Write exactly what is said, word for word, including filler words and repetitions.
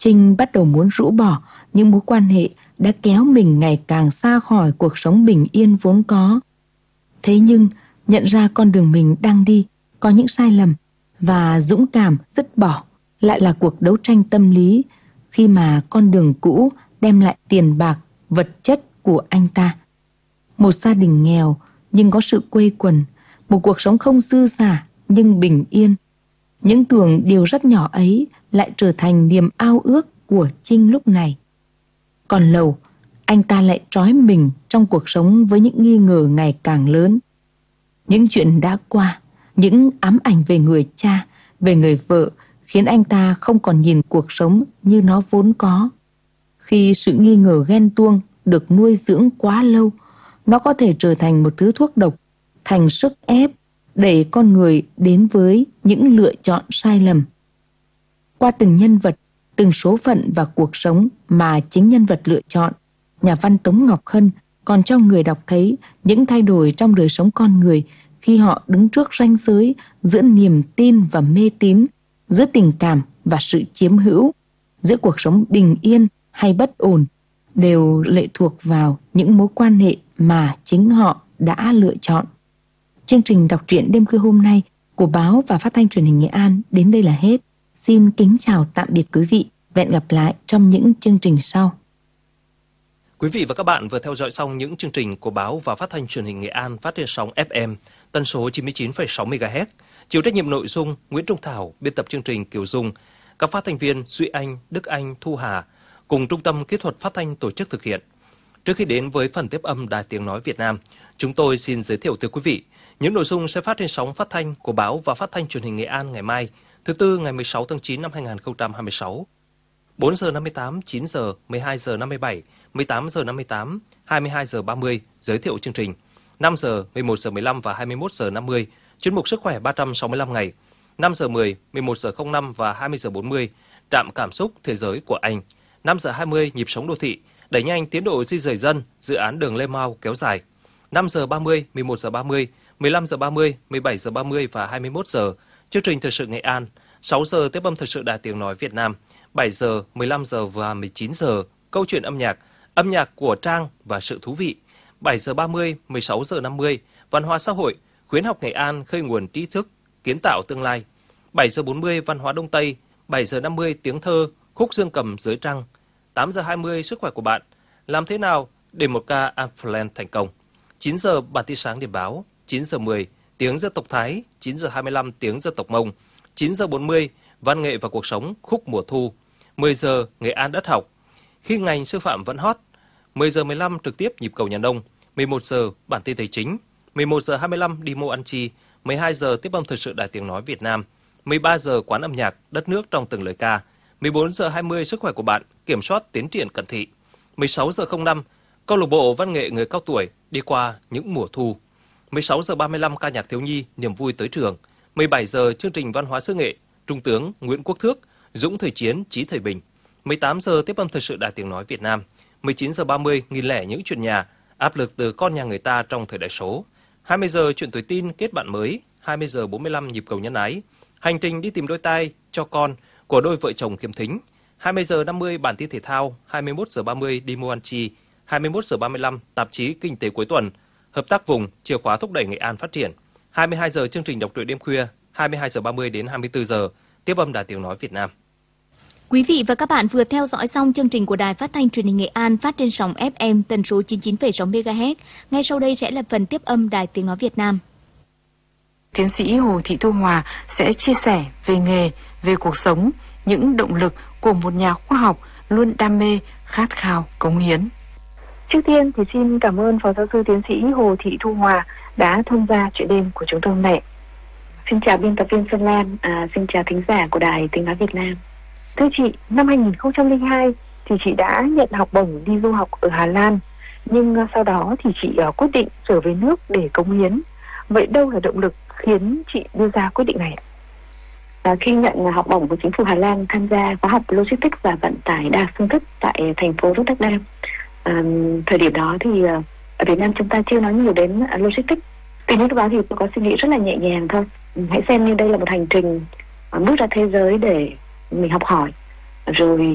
Trinh bắt đầu muốn rũ bỏ những mối quan hệ đã kéo mình ngày càng xa khỏi cuộc sống bình yên vốn có. Thế nhưng, nhận ra con đường mình đang đi có những sai lầm và dũng cảm dứt bỏ lại là cuộc đấu tranh tâm lý khi mà con đường cũ đem lại tiền bạc, vật chất của anh ta. Một gia đình nghèo nhưng có sự quây quần, một cuộc sống không dư dả nhưng bình yên. Những tưởng điều rất nhỏ ấy lại trở thành niềm ao ước của Trinh lúc này. Còn Lầu, anh ta lại trói mình trong cuộc sống với những nghi ngờ ngày càng lớn. Những chuyện đã qua, những ám ảnh về người cha, về người vợ khiến anh ta không còn nhìn cuộc sống như nó vốn có. Khi sự nghi ngờ ghen tuông được nuôi dưỡng quá lâu, nó có thể trở thành một thứ thuốc độc, thành sức ép để con người đến với những lựa chọn sai lầm. Qua từng nhân vật, từng số phận và cuộc sống mà chính nhân vật lựa chọn, nhà văn Tống Ngọc Hân còn cho người đọc thấy những thay đổi trong đời sống con người khi họ đứng trước ranh giới giữa niềm tin và mê tín, giữa tình cảm và sự chiếm hữu, giữa cuộc sống bình yên hay bất ổn, đều lệ thuộc vào những mối quan hệ mà chính họ đã lựa chọn. Chương trình đọc truyện đêm khuya hôm nay của báo và phát thanh truyền hình Nghệ An đến đây là hết. Xin kính chào tạm biệt quý vị. Hẹn gặp lại trong những chương trình sau. Quý vị và các bạn vừa theo dõi xong những chương trình của báo và phát thanh truyền hình Nghệ An phát trên sóng ép em tần số chín mươi chín phẩy sáu mê ga héc. Chịu trách nhiệm nội dung Nguyễn Trung Thảo, biên tập chương trình Kiều Dung, các phát thanh viên Duy Anh, Đức Anh, Thu Hà cùng Trung tâm Kỹ thuật Phát thanh tổ chức thực hiện. Trước khi đến với phần tiếp âm Đài Tiếng nói Việt Nam, chúng tôi xin giới thiệu tới quý vị những nội dung sẽ phát trên sóng phát thanh của báo và phát thanh truyền hình Nghệ An ngày mai, thứ tư ngày mười sáu tháng chín năm hai nghìn không trăm hai mươi sáu. bốn giờ năm mươi tám, chín giờ, mười hai giờ năm mươi bảy, mười tám giờ năm mươi tám, hai mươi hai giờ ba mươi giới thiệu chương trình. năm giờ, mười một giờ mười lăm và hai mươi mốt giờ năm mươi chuyên mục Sức khỏe ba trăm sáu mươi lăm ngày. năm giờ mười, mười một giờ không năm và hai mươi giờ bốn mươi trạm cảm xúc thế giới của anh. năm giờ hai mươi nhịp sống đô thị, đẩy nhanh tiến độ di dời dân, dự án đường Lê Mau kéo dài. năm giờ ba mươi, mười một giờ ba mươi, mười lăm giờ ba mươi, mười bảy giờ ba mươi và hai mươi mốt giờ chương trình thời sự Nghệ An. sáu giờ tiếp âm thời sự Đài Tiếng nói Việt Nam. bảy giờ, mười lăm giờ và mười chín giờ câu chuyện âm nhạc, âm nhạc của Trang và sự thú vị. bảy giờ ba mươi, mười sáu giờ năm mươi văn hóa xã hội, khuyến học Nghệ An khơi nguồn trí thức, kiến tạo tương lai. bảy giờ bốn mươi văn hóa Đông Tây, bảy giờ năm mươi tiếng thơ, khúc dương cầm dưới trăng. tám giờ hai mươi sức khỏe của bạn, làm thế nào để một ca Amplan thành công. chín giờ bản tin sáng điểm báo, chín giờ mười tiếng dân tộc Thái, chín giờ hai mươi lăm tiếng dân tộc Mông, chín giờ bốn mươi văn nghệ và cuộc sống khúc mùa thu, mười giờ Nghệ An đất học, khi ngành sư phạm vẫn hot, mười giờ mười lăm trực tiếp nhịp cầu nhà nông, mười một giờ bản tin tài chính, mười một giờ hai mươi lăm đi mua ăn chi, mười hai giờ tiếp âm thời sự Đài Tiếng nói Việt Nam, mười ba giờ quán âm nhạc đất nước trong từng lời ca, mười bốn giờ hai mươi sức khỏe của bạn, kiểm soát tiến triển cận thị, mười sáu giờ không năm câu lạc bộ văn nghệ người cao tuổi đi qua những mùa thu, mười sáu giờ ba mươi lăm ca nhạc thiếu nhi niềm vui tới trường, mười bảy giờ chương trình văn hóa xứ nghệ Trung tướng Nguyễn Quốc Thước, Dũng thời chiến chí thời bình, mười tám giờ tiếp âm thời sự Đài Tiếng nói Việt Nam, mười chín giờ ba mươi nghìn lẻ những chuyện nhà, áp lực từ con nhà người ta trong thời đại số, hai mươi giờ chuyện tuổi tin kết bạn mới, hai mươi giờ bốn mươi lăm nhịp cầu nhân ái, hành trình đi tìm đôi tai cho con của đôi vợ chồng khiếm thính, hai mươi giờ năm mươi bản tin thể thao, hai mươi mốt giờ ba mươi đi mua ăn chi, hai mươi mốt giờ ba mươi lăm tạp chí Kinh tế cuối tuần, hợp tác vùng chìa khóa thúc đẩy Nghệ An phát triển, hai mươi hai giờ chương trình đọc truyện đêm khuya, hai mươi hai giờ ba mươi đến hai mươi tư giờ tiếp âm Đài Tiếng nói Việt Nam. Quý vị và các bạn vừa theo dõi xong chương trình của Đài Phát thanh Truyền hình Nghệ An phát trên sóng ép em tần số chín mươi chín phẩy sáu mê ga héc. Ngay sau đây sẽ là phần tiếp âm Đài Tiếng nói Việt Nam. Tiến sĩ Hồ Thị Thu Hòa sẽ chia sẻ về nghề, về cuộc sống, những động lực của một nhà khoa học luôn đam mê, khát khao, cống hiến. Trước tiên thì xin cảm ơn Phó Giáo sư Tiến sĩ Hồ Thị Thu Hòa đã tham gia chuyện đêm của chúng tôi hôm nay. Xin chào biên tập viên Xuân Lan, à, xin chào thính giả của Đài Tiếng nói Việt Nam. Thưa chị, năm hai nghìn không trăm lẻ hai thì chị đã nhận học bổng đi du học ở Hà Lan, nhưng sau đó thì chị uh, quyết định trở về nước để cống hiến. Vậy đâu là động lực khiến chị đưa ra quyết định này? À, khi nhận học bổng của chính phủ Hà Lan tham gia khóa học Logistics và vận tải đa phương thức tại thành phố Rotterdam, à, thời điểm đó thì uh, ở Việt Nam chúng ta chưa nói nhiều đến uh, Logistics. Từ lúc đó thì tôi có suy nghĩ rất là nhẹ nhàng thôi. Hãy xem như đây là một hành trình uh, bước ra thế giới để mình học hỏi, rồi